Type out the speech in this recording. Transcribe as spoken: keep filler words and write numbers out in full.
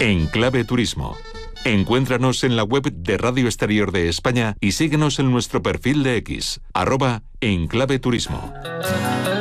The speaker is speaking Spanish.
En Clave Turismo. Encuéntranos en la web de Radio Exterior de España y síguenos en nuestro perfil de X, arroba En Clave Turismo.